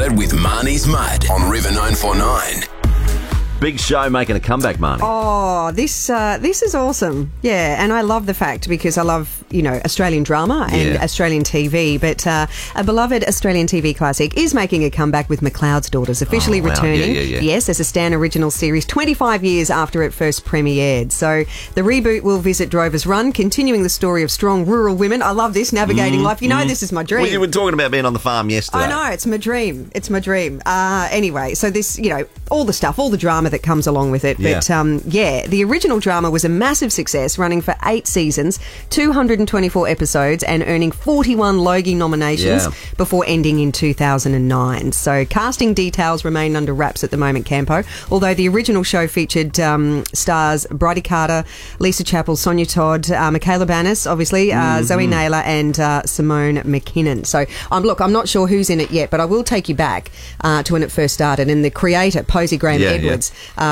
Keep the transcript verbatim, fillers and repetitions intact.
It with Marnie's Mud on River nine four nine. Big show making a comeback, Marnie. Oh, this uh, this is awesome. Yeah, and I love the fact because I love, you know, Australian drama and Yeah. Australian T V, but uh, a beloved Australian T V classic is making a comeback with McLeod's Daughters, officially Oh, wow. returning. Yeah, yeah, yeah. Yes, as a Stan original series twenty-five years after it first premiered. So the reboot will visit Drover's Run, continuing the story of strong rural women. I love this, navigating life. You know, this is my dream. Well, you were talking about being on the farm yesterday. I know, it's my dream. It's my dream. Uh, anyway, so this, you know, all the stuff, all the drama that comes along with it. But, Yeah. um, yeah, the original drama was a massive success, running for eight seasons, two hundred twenty-four episodes, and earning forty-one Logie nominations Yeah. before ending in two thousand nine. So casting details remain under wraps at the moment, Campo, although the original show featured um, stars Bridie Carter, Lisa Chappell, Sonia Todd, uh, Michaela Banis, obviously, uh, Mm-hmm. Zoe Naylor, and uh, Simone McKinnon. So, um, look, I'm not sure who's in it yet, but I will take you back uh, to when it first started. And the creator, Posey Graham Yeah, yeah. Edwards, uh,